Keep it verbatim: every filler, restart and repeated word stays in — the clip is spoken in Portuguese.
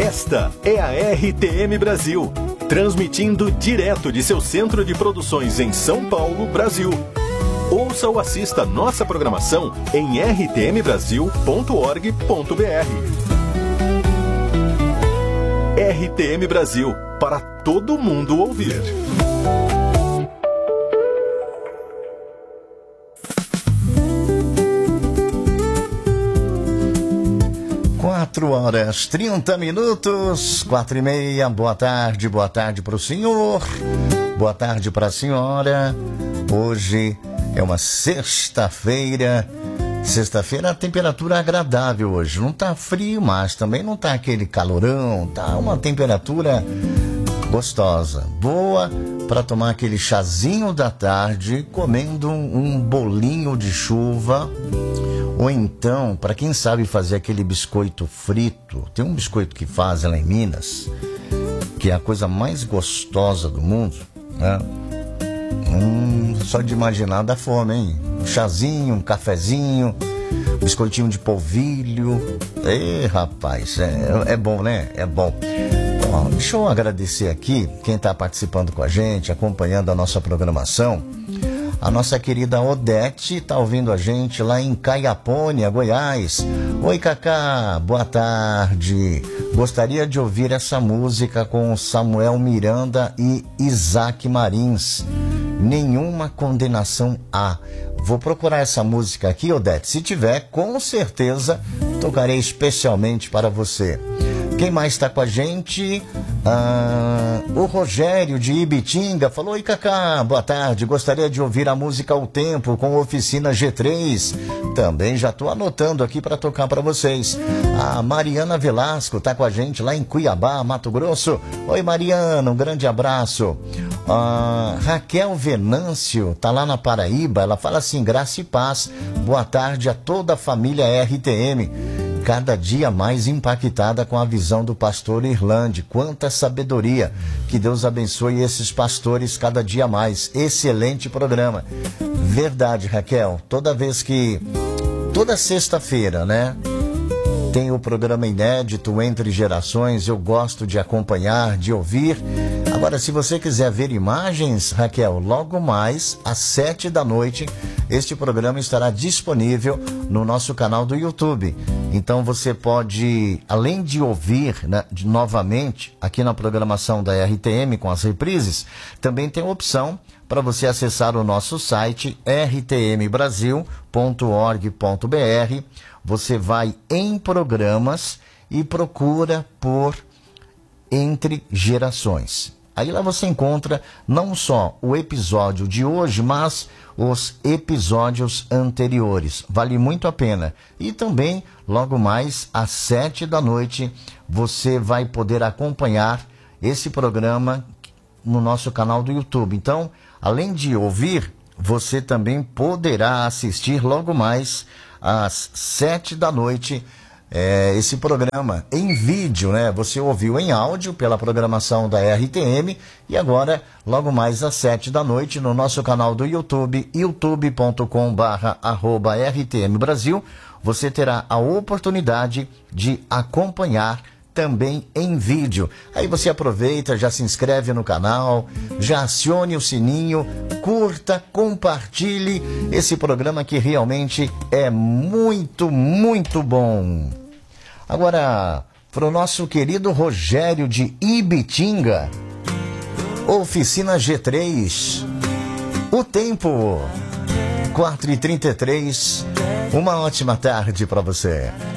Esta é a R T M Brasil, transmitindo direto de seu centro de produções em São Paulo, Brasil. Ouça ou assista nossa programação em r t m brasil ponto org ponto b r. R T M Brasil, para todo mundo ouvir. Quatro horas, trinta minutos, quatro e meia, boa tarde, boa tarde para o senhor, boa tarde para a senhora. Hoje é uma sexta-feira, sexta-feira a temperatura agradável hoje, não tá frio, mas também não tá aquele calorão, tá uma temperatura gostosa, boa para tomar aquele chazinho da tarde, comendo um bolinho de chuva. Ou então, para quem sabe fazer aquele biscoito frito, tem um biscoito que fazem lá em Minas, que é a coisa mais gostosa do mundo, né? Hum, só de imaginar dá fome, hein? Um chazinho, um cafezinho, um biscoitinho de polvilho. Ei, rapaz, é, é bom, né? É bom. Bom, deixa eu agradecer aqui quem está participando com a gente, acompanhando a nossa programação. A nossa querida Odete está ouvindo a gente lá em Caiapônia, Goiás. Oi, Cacá, boa tarde. Gostaria de ouvir essa música com Samuel Miranda e Isaac Marins. Nenhuma condenação há. Vou procurar essa música aqui, Odete. Se tiver, com certeza tocarei especialmente para você. Quem mais está com a gente? Ah, o Rogério de Ibitinga falou: oi, Cacá, boa tarde, gostaria de ouvir a música O Tempo com Oficina G três. Também já estou anotando aqui para tocar para vocês. A Mariana Velasco está com a gente lá em Cuiabá, Mato Grosso. Oi, Mariana, um grande abraço. Ah, Raquel Venâncio está lá na Paraíba, ela fala assim: graça e paz, boa tarde a toda a família R T M. Cada dia mais impactada com a visão do pastor Irlande. Quanta sabedoria. Que Deus abençoe esses pastores cada dia mais. Excelente programa. Verdade, Raquel. Toda vez que... Toda sexta-feira, né? Tem o programa inédito Entre Gerações. Eu gosto de acompanhar, de ouvir. Agora, se você quiser ver imagens, Raquel, logo mais, às sete da noite, este programa estará disponível no nosso canal do YouTube. Então você pode, além de ouvir, né, de, novamente, aqui na programação da R T M com as reprises, também tem a opção para você acessar o nosso site r t m brasil ponto org ponto b r. Você vai em programas e procura por Entre Gerações. Aí lá você encontra não só o episódio de hoje, mas os episódios anteriores. Vale muito a pena. E também, logo mais, às sete da noite, você vai poder acompanhar esse programa no nosso canal do YouTube. Então, além de ouvir, você também poderá assistir logo mais às sete da noite, É, esse programa em vídeo, né? Você ouviu em áudio pela programação da R T M e agora, logo mais às sete da noite, no nosso canal do YouTube, youtube ponto com barra arroba R T M Brasil, você terá a oportunidade de acompanhar também em vídeo. Aí você aproveita, já se inscreve no canal, já acione o sininho, curta, compartilhe esse programa que realmente é muito, muito bom. Agora, para o nosso querido Rogério de Ibitinga, Oficina G três, O Tempo, quatro e trinta e três, uma ótima tarde para você.